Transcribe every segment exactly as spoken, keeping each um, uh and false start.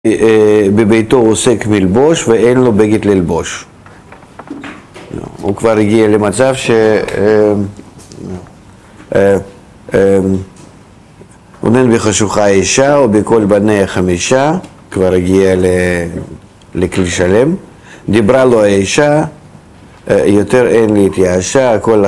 בביתו עוסק מלבוש ואין לו בגד ללבוש. הוא כבר הגיע למצב ש... עונן בחשוכה אישה ובכל בניה חמישה, כבר הגיע לכלי שלם. דיברה לו האישה, יותר אין להתייאשה, הכל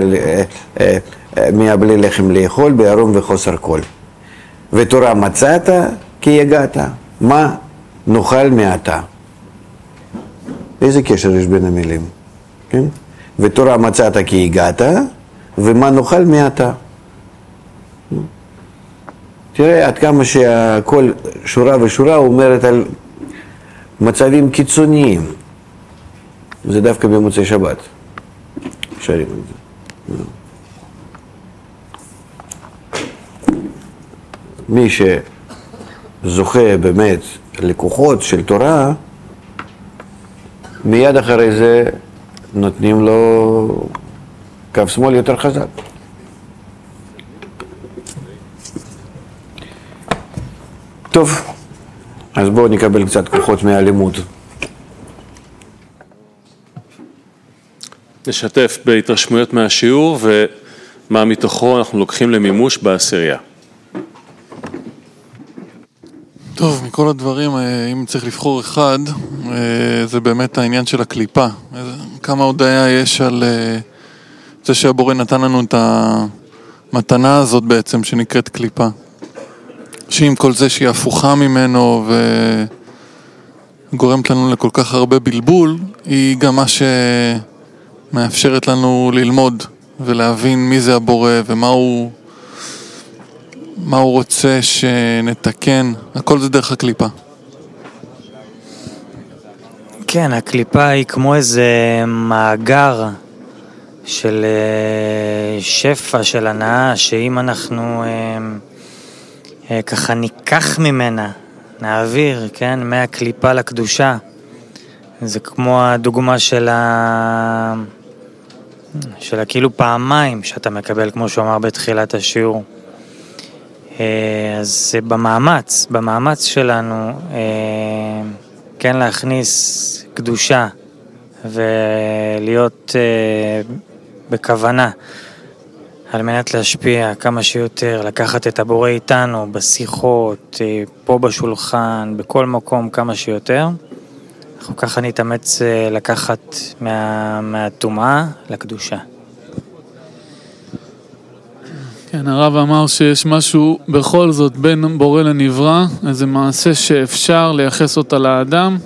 מהבלי לחם לאכול, בערום וחוסר כל. ותורה מצאת כי יגעת. מה נאכל מעתה? איזה קשר יש בין המילים? כן? ותורה מצאת כי הגעת, ומה נאכל מעתה? תראה עד כמה שהכל שורה ושורה אומרת על מצבים קיצוניים. זה דווקא במוצאי שבת. שרים על זה. מי שזוכה באמת לקוחות של תורה, מיד אחרי זה נותנים לו קו שמאל יותר חזק. טוב, אז בואו נקבל קצת כוחות מהלימוד. נשתף בהתרשמויות מהשיעור ומה מתוכו אנחנו לוקחים למימוש בעשירייה. טוב, מכל הדברים, אם צריך לבחור אחד, זה באמת העניין של הקליפה. כמה הודעה יש על זה שהבורא נתן לנו את המתנה הזאת בעצם, שנקראת קליפה. שעם כל זה שהיא הפוכה ממנו וגורמת לנו לכל כך הרבה בלבול, היא גם מה שמאפשרת לנו ללמוד ולהבין מי זה הבורא ומה הוא, מה הוא רוצה שנתקן. הכל זה דרך הקליפה. כן, הקליפה היא כמו איזה מאגר של שפע, של הנאה, שאם אנחנו ככה ניקח ממנה, נעביר, כן, מהקליפה לקדושה. זה כמו הדוגמה של ה... של הכאילו פעמיים שאתה מקבל, כמו שהוא אמר בתחילת השיעור. אז במאמץ, במאמץ שלנו, כן, להכניס קדושה ולהיות בכוונה, על מנת להשפיע כמה שיותר, לקחת את הבורא איתנו בשיחות, פה בשולחן, בכל מקום כמה שיותר. אנחנו ככה נתאמץ לקחת מה, מהטומאה לקדושה. כן, הרב אמר שיש משהו בכל זאת בין בורא לנברא, איזה מעשה שאפשר לייחס אותה לאדם,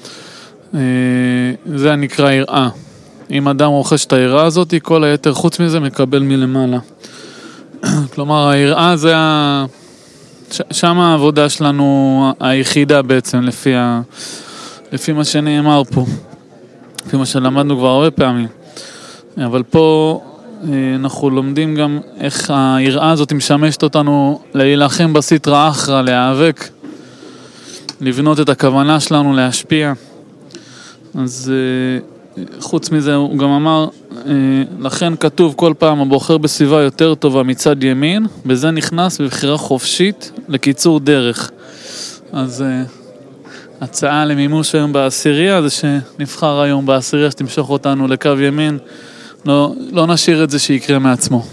זה נקרא יראה. אם אדם רוכש את היראה הזאת, כל היתר חוץ מזה מקבל מלמעלה. כלומר, היראה זה ה... שם העבודה שלנו היחידה בעצם, לפי, ה... לפי מה שנאמר פה. לפי מה שלמדנו כבר הרבה פעמים. אבל פה אנחנו לומדים גם איך היראה הזאת משמשת אותנו להילחם בסטרא אחרא, להיאבק, לבנות את הכוונה שלנו, להשפיע. אז חוץ מזה הוא גם אמר, לכן כתוב כל פעם הבוחר בסביבה יותר טובה מצד ימין, בזה נכנס בבחירה חופשית לקיצור דרך. אז הצעה למימוש היום בעשירייה זה שנבחר היום בעשירייה שתמשוך אותנו לקו ימין, לא, לא נשאיר את זה שיקרה מעצמו.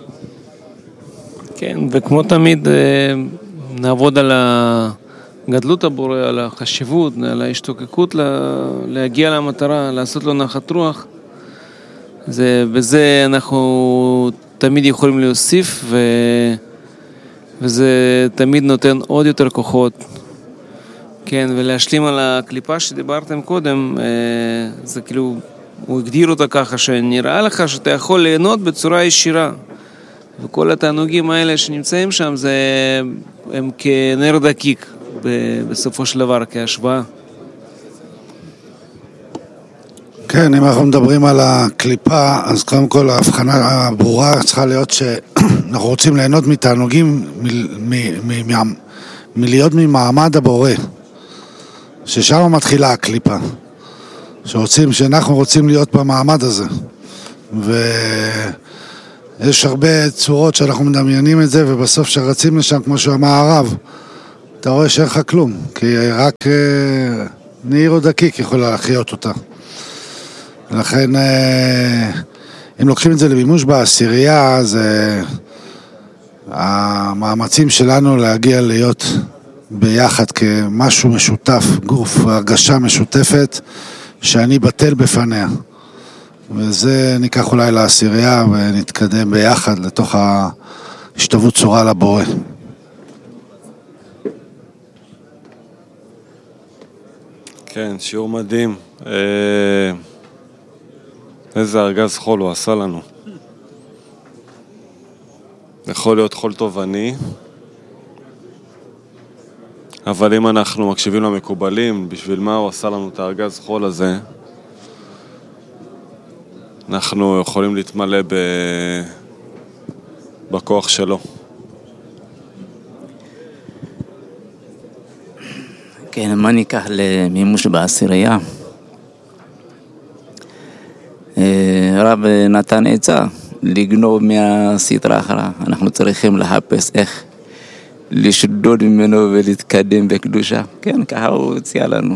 כן, וכמו תמיד נעבוד על גדלות הבורא, על החשיבות, על ההשתוקקות להגיע למטרה, לעשות לו נחת רוח. זה, בזה אנחנו תמיד יכולים להוסיף, ו, וזה תמיד נותן עוד יותר כוחות. כן, ולהשלים על הקליפה שדיברתם קודם, זה כאילו, הוא הגדיר אותה ככה, שנראה לך שאתה יכול ליהנות בצורה ישירה. וכל התענוגים האלה שנמצאים שם, זה, הם כנר דקיק. בסופו של דבר כהשוואה. כן, אם אנחנו מדברים על הקליפה, אז קודם כל ההבחנה הברורה צריכה להיות שאנחנו רוצים ליהנות מתענוגים מלהיות ממעמד הבורא, ששם מתחילה הקליפה, שרוצים, שאנחנו רוצים להיות במעמד הזה, ויש הרבה צורות שאנחנו מדמיינים את זה, ובסוף שרצים לשם, כמו שאמר הרב, אתה רואה שאין לך כלום, כי רק אה, נעיר או דקיק יכולה להחיות אותה. לכן, אה, אם לוקחים את זה למימוש בעשירייה, אז אה, המאמצים שלנו להגיע להיות ביחד כמשהו משותף, גוף, הרגשה משותפת, שאני בטל בפניה. וזה ניקח אולי לעשירייה ונתקדם ביחד לתוך ההשתוות צורה לבורא. כן, שיעור מדהים. איזה ארגז חול הוא עשה לנו. יכול להיות חול תובעני, אבל אם אנחנו מקשיבים למקובלים, בשביל מה הוא עשה לנו את הארגז חול הזה, אנחנו יכולים להתמלא ב... בכוח שלו. כן, מה ניקח למימוש בעשירייה? רב נתן עצה לגנוב מהסטרה אחרה. אנחנו צריכים לחפש איך לשדוד ממנו ולהתקדם בקדושה. כן, ככה הוא הציע לנו.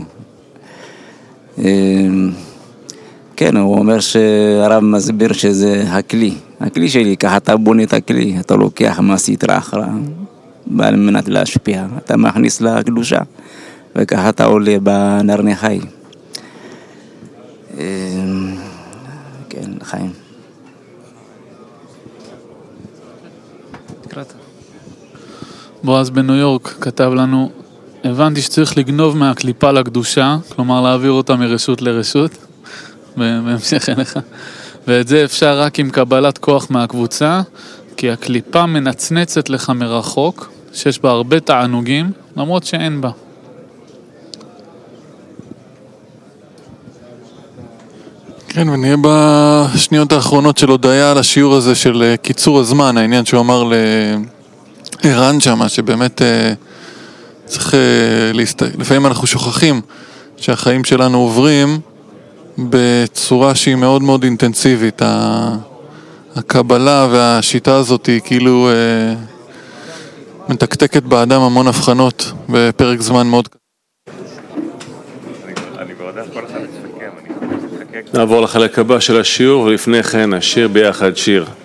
כן, הוא אומר שהרב מסביר שזה הכלי. הכלי שלי, ככה אתה בונה את הכלי, אתה לוקח מהסטרה אחרה, על מנת להשפיע. אתה מכניס לקדושה, וככה אתה עולה בנרני חי. כן, חיים. בועז בניו יורק כתב לנו, הבנתי שצריך לגנוב מהקליפה לקדושה, כלומר להעביר אותה מרשות לרשות, בהמשך אליך, ואת זה אפשר רק עם קבלת כוח מהקבוצה, כי הקליפה מנצנצת לך מרחוק, שיש בה הרבה תענוגים, למרות שאין בה. כן, ונהיה בשניות האחרונות של הודעה על השיעור הזה של קיצור הזמן, העניין שהוא אמר לערן שמה, שבאמת צריך להסתכל, לפעמים אנחנו שוכחים שהחיים שלנו עוברים בצורה שהיא מאוד מאוד אינטנסיבית. הקבלה והשיטה הזאת היא כאילו מתקתקת באדם המון הבחנות בפרק זמן מאוד קצר. נעבור לחלק הבא של השיעור, ולפני כן נשיר ביחד שיר.